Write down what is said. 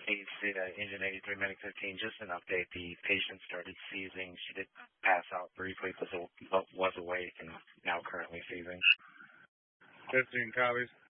Engine 83 Medic 15, just an update. The patient started seizing. She did pass out briefly, but was awake and now currently seizing. 15 copies.